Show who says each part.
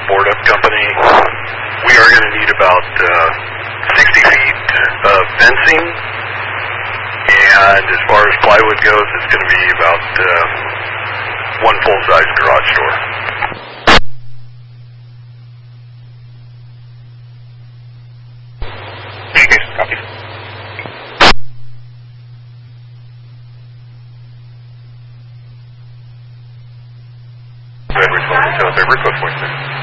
Speaker 1: board-up company. We are going to need about 60 feet of fencing, and as far as plywood goes, it's going to be about one full-size garage door.
Speaker 2: Communications, copy.
Speaker 1: Red responding to request point 6.